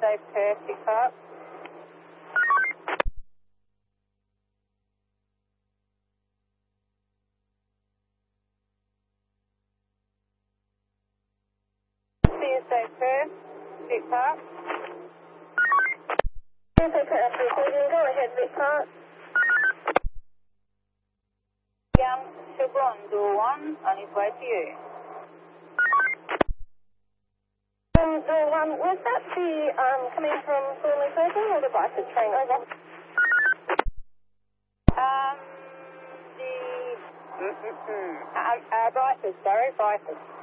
safe Perth, pick up. CSA Perth, pick up. CSA Perth, receiving, go ahead, Victor. Chevron, door 1, on his way to you. Door 1, was that the coming from Thornley Circle or the Bicester train? Over. Bicester, sorry, Bicester.